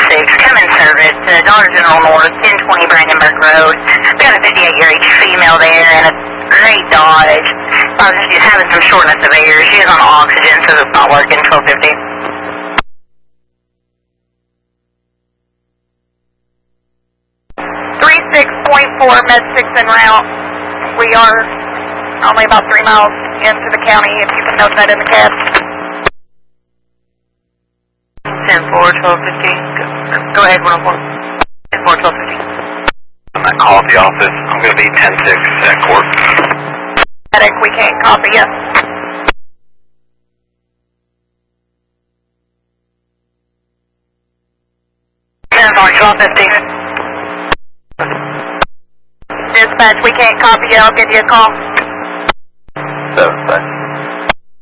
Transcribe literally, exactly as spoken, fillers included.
six, come in service to Dollar General North, ten twenty Brandenburg Road. We got a fifty-eight-year-old female there and a great Dodge. Uh, she's having some shortness of air. She is on oxygen, so it's not working, twelve fifty. three six point four, Med six en route. We are only about three miles into the county, if you can note that in the cab. ten four, twelve fifty. Go ahead, one oh four. ten four, twelve fifty. I'm at call at the office. I'm going to be ten six at court. Medic, we can't copy you. ten four, twelve fifty. Dispatch, we can't copy you. I'll give you a call. seven five.